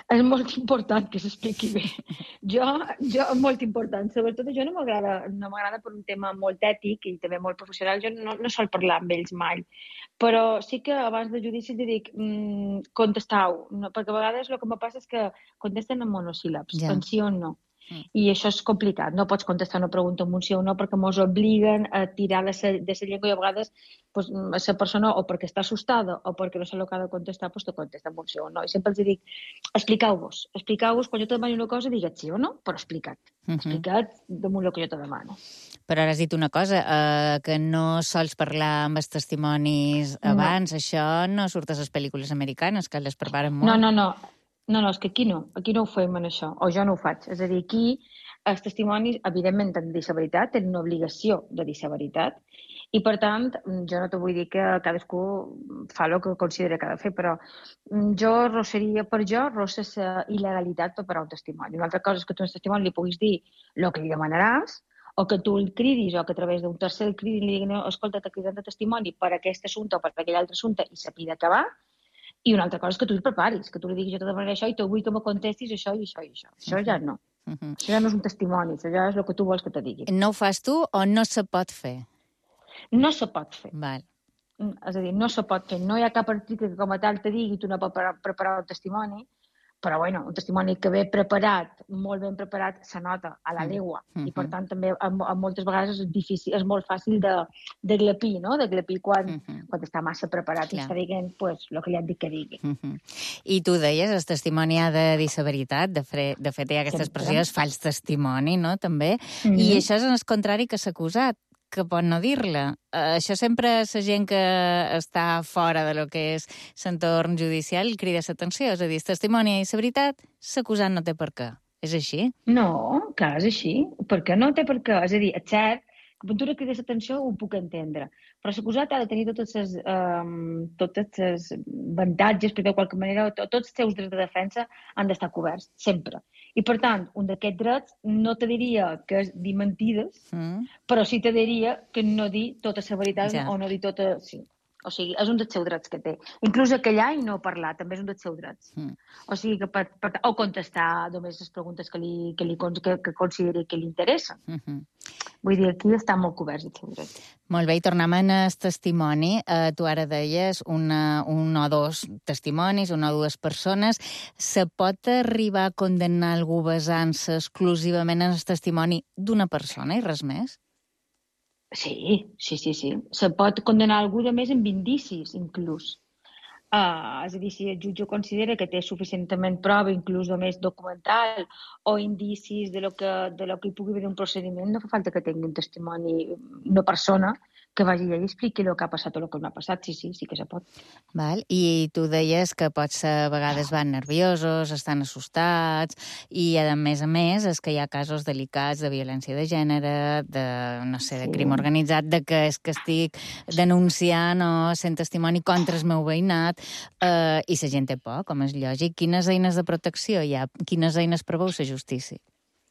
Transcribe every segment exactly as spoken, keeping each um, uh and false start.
És molt important que s'expliqui bé. Jo, jo, molt important. Sobretot això no m'agrada, no m'agrada per un tema molt ètic i també molt professional. Jo no, no sol parlar amb ells mai. Però sí que abans de judici li dic, mmm, contestau, no, perquè a vegades el que me passa és que contesten en monosíl·labs, Ja. en sí o no. Mm. I això és complicat. No pots contestar una pregunta amb un sí o no perquè mos obliguen a tirar de sa, de sa llengua i a vegades pues, la persona o perquè està assustada o perquè no sap el que ha de contestar, pues te contesta amb un sí o no. I sempre els dic, expliqueu-vos, expliqueu-vos, quan jo te demani una cosa, digues sí o no, però explica't. Uh -huh. Explica't damunt el que jo te demano. Però ara has dit una cosa, eh, que no sols parlar amb els testimonis abans, no. Això no surt a les pel·lícules americanes, que les preparen molt. No, no, no. No, no, és que aquí no. Aquí no ho fem en això. O jo no ho faig. És a dir, aquí els testimonis, evidentment, han de dir la veritat, tenen una obligació de dir la veritat, i, per tant, jo no te vull dir que cadascú fa el que considera que ha de fer, però jo roseria, per jo, rossa la il·legalitat per parar un testimoni. Una altra cosa és que tu al testimoni li puguis dir el que li demanaràs, o que tu el cridis, o que a través d'un tercer el cridis i li diguin, no, escolta, t'ha cridat de testimoni per aquest assumpte o per aquell altre assumpte i s'hagi d'acabar. I una altra cosa és que tu el preparis, que tu li diguis jo te demanaré això i tu vull que me contestis això i això i això. Això ja no. Uh -huh. Això ja no és un testimoni, això ja és el que tu vols que te digui. No ho fas tu o no se pot fer? No se pot fer. Val. És a dir, no se pot fer. No hi ha cap article que com a tal te digui tu no pots preparar un testimoni, però bueno, un testimoni que ve preparat, molt ben preparat, se nota a la legua. Mm -hmm. I per tant també a, a moltes vegades és difícil, és molt fàcil de, de glapir, no? De glapir quan, mm -hmm. quan està massa preparat Clar. I està dient pues, el que li han dit que digui. Mm -hmm. I tu deies, el testimoni ha de dir la veritat, de, fre, de fet hi ha aquesta expressió, es fals testimoni, no? També. Mm -hmm. I això és en el contrari que s'ha acusat, que pot no dir-la. Uh, això sempre la gent que està fora de lo que és l'entorn judicial crida l'atenció, és a dir, el testimoni i la veritat, l'acusat no té per què. És així? No, clar, és així. Per què no té per què? És a dir, és cert que quan tu crides l'atenció ho puc entendre, però l'acusat ha de tenir totes les, um, totes les avantatges, perquè de qualque manera tots els seus drets de defensa han d'estar coberts, sempre. I, per tant, un d'aquests drets no te diria que és dir mentides, mm. però sí te diria que no dir tota la veritat ja. O no dir tota... Sí. O sigui, és un dels seus drets que té. Inclús aquell i no parlar, també és un dels seus drets. Mm. O sigui, que per, per, o contestar només les preguntes que, li, que, li, que, que consideri que li interessen. Mm -hmm. Vull dir, aquí està molt coberts els seus drets. Molt bé, i tornem al testimoni. Uh, tu ara deies una, un o dos testimonis, una o dues persones. Se pot arribar a condemnar algú basant-se exclusivament en el testimoni d'una persona i res més? Sí, sí, sí, sí. Se pot condenar algú de més amb indicis, inclús. Uh, és a dir, si el jutge considera que té suficientment prova, inclús només documental, o indicis de lo que, de lo que hi pugui haver un procediment, no fa falta que tingui un testimoni, una persona que vagi allà i expliqui el que ha passat o el que no ha passat. Sí, sí, sí que se pot. Val. I tu deies que pots a vegades van nerviosos, estan assustats, i a més a més és que hi ha casos delicats de violència de gènere, de, no sé, de sí. crim organitzat, de que és que estic denunciant o sent testimoni contra el meu veïnat, eh, i la gent té por, com és lògic. Quines eines de protecció hi ha? Quines eines preveu la justícia?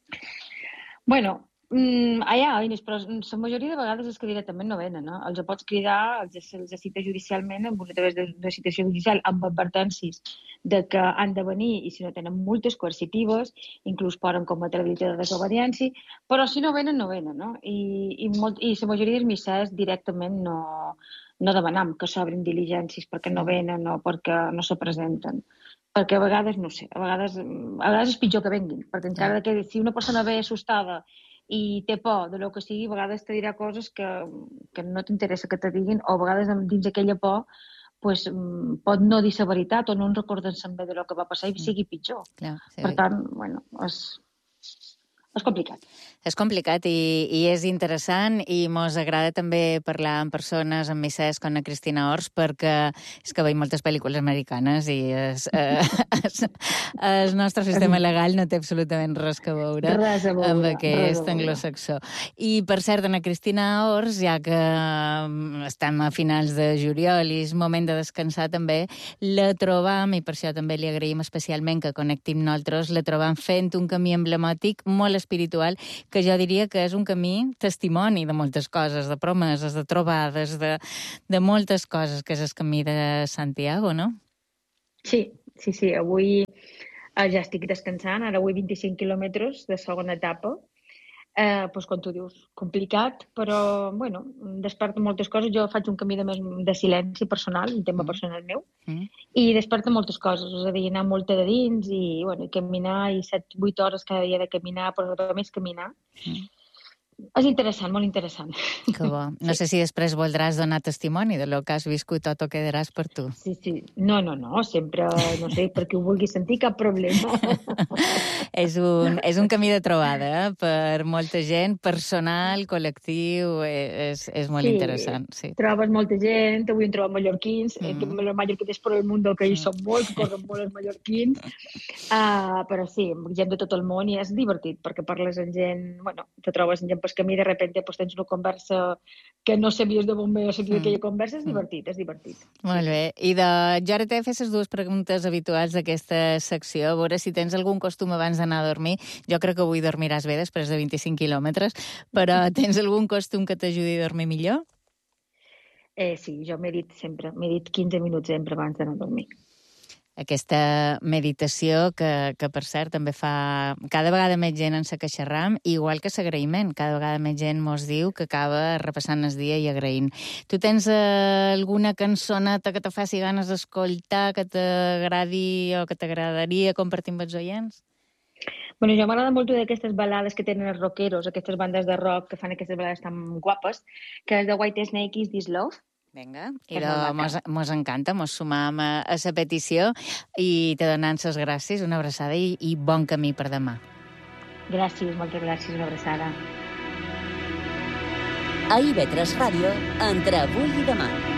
Bueno, Mm, hi ha eines, però la majoria de vegades és que directament no venen, no? Els pots cridar, els, els cita judicialment, amb una través de citació judicial, amb advertències de que han de venir, i si no tenen multes coercitives, inclús poden cometre delicte de desobediència, però si no venen, no venen, no? I, i, molt, i la majoria dels missers directament no, no demanam que s'obrin diligències perquè no venen o perquè no se presenten. Perquè a vegades, no sé, a vegades, a vegades és pitjor que venguin, perquè encara que si una persona ve assustada i té por de lo que sigui, a vegades te dirà coses que, que no t'interessa que te diguin, o a vegades dins aquella por pues, pot no dir la veritat o no en recorden-se'n bé de lo que va passar i sigui pitjor. Clar, sí, per tant, bueno, és, és complicat. És complicat i, i és interessant, i mos agrada també parlar amb persones, amb missers com la Cristina Ors, perquè és que veig moltes pel·lícules americanes i es, eh, es, el nostre sistema legal no té absolutament res a veure, res a veure amb aquest anglosaxó. I, per cert, la Cristina Ors, ja que estem a finals de juliol i és moment de descansar també, la trobam, i per això també li agraïm especialment que connecti amb nosaltres, la trobam fent un camí emblemàtic molt espiritual, que jo diria que és un camí testimoni de moltes coses, de promeses, de trobades, de, de moltes coses, que és el camí de Santiago, no? Sí, sí, sí. Avui Uh, ja estic descansant, ara avui vint-i-cinc quilòmetres de segona etapa. Eh, doncs, com tu dius, complicat, però, bueno, desperta moltes coses. Jo faig un camí de més de silenci personal, un tema Mm. personal meu, Mm. i desperta moltes coses, és a dir, anar molt de dins i, bueno, i caminar, i set, vuit hores cada dia de caminar, però a més caminar. Mm. És interessant, molt interessant. Que bo. No sé si després voldràs donar testimoni de lo que has viscut o t'ho quedaràs per tu. Sí, sí. No, no, no, sempre, no sé, perquè ho vulgui sentir, cap problema. és, un, és un camí de trobada, eh? Per molta gent, personal, col·lectiu, és, és molt sí, interessant. Sí, trobes molta gent, avui hem trobat mallorquins, mm. Mm. els mallorquins per el mundo, que hi Mm. són molts, que corren molt els mallorquins, uh, però sí, gent de tot el món, i és divertit, perquè parles amb gent, bueno, te trobes amb gent pel camí, de repente pues, tens una conversa que no sabies de bon bé sortir Mm. d'aquella conversa, és Mm. divertit, és divertit. Molt sí, bé. I de... jo ara t'he fet les dues preguntes habituals d'aquesta secció, a veure si tens algun costum abans d'anar a dormir. Jo crec que avui dormiràs bé després de vint-i-cinc quilòmetres, però tens algun costum que t'ajudi a dormir millor? Eh, sí, jo m'he dit sempre, m'he dit quinze minuts sempre abans d'anar a dormir. Aquesta meditació que, que, per cert, també fa cada vegada més gent en sa queixarram, igual que l'agraïment. Cada vegada més gent mos diu que acaba repassant el dia i agraint. Tu tens eh, alguna cançoneta que te faci ganes d'escoltar, que t'agradi o que t'agradaria compartir amb els oients? Bueno, jo m'agrada molt d'aquestes balades que tenen els rockeros, aquestes bandes de rock que fan aquestes balades tan guapes, que és de White Snake, Is This Love? Vinga, i de, mos, mos encanta, mos sumam a, a la petició i te donant les gràcies, una abraçada i, i bon camí per demà. Gràcies, moltes gràcies, una abraçada. A I V tres Ràdio, entre avui i demà.